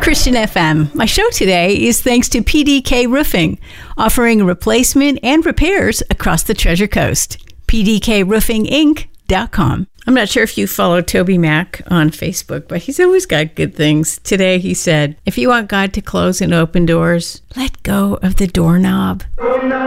Christian FM. My show today is thanks to PDK Roofing, offering replacement and repairs across the Treasure Coast. PDKRoofingInc.com. I'm not sure if you follow Toby Mack on Facebook, but he's always got good things. Today he said, if you want God to close and open doors, let go of the doorknob.